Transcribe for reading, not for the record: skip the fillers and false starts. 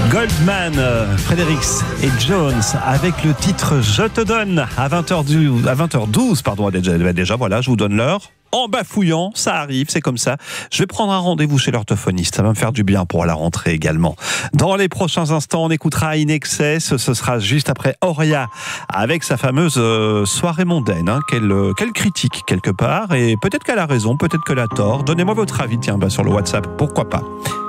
Goldman, Fredericks et Jones avec le titre Je te donne à 20h12, pardon, déjà voilà, je vous donne l'heure. En bafouillant, ça arrive, c'est comme ça. Je vais prendre un rendez-vous chez l'orthophoniste, ça va me faire du bien pour la rentrée également. Dans les prochains instants, on écoutera In Excess, ce sera juste après Auria, avec sa fameuse soirée mondaine, qu'elle critique quelque part, et peut-être qu'elle a raison, peut-être qu'elle a tort. Donnez-moi votre avis, tiens, sur le WhatsApp, pourquoi pas.